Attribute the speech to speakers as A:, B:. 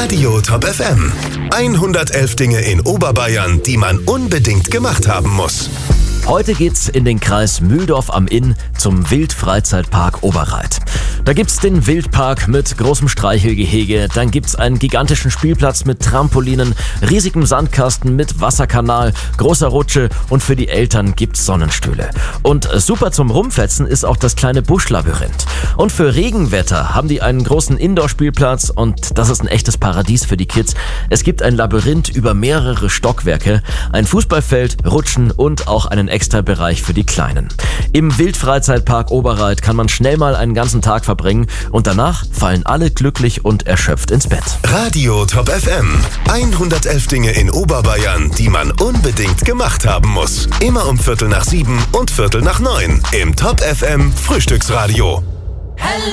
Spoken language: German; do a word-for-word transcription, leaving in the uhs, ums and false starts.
A: Radio Top F M. hundertelf Dinge in Oberbayern, die man unbedingt gemacht haben muss.
B: Heute geht's in den Kreis Mühldorf am Inn zum Wildfreizeitpark Oberreit. Da gibt's den Wildpark mit großem Streichelgehege, dann gibt's einen gigantischen Spielplatz mit Trampolinen, riesigem Sandkasten mit Wasserkanal, großer Rutsche und für die Eltern gibt's Sonnenstühle. Und super zum Rumfetzen ist auch das kleine Buschlabyrinth. Und für Regenwetter haben die einen großen Indoor-Spielplatz und das ist ein echtes Paradies für die Kids. Es gibt ein Labyrinth über mehrere Stockwerke, ein Fußballfeld, Rutschen und auch einen extra Bereich für die Kleinen. Im Wildfreizeitpark Oberreit kann man schnell mal einen ganzen Tag verbringen und danach fallen alle glücklich und erschöpft ins Bett.
A: Radio Top F M. hundertelf Dinge in Oberbayern, die man unbedingt gemacht haben muss. Immer um Viertel nach sieben und Viertel nach neun im Top F M Frühstücksradio.
C: Hello.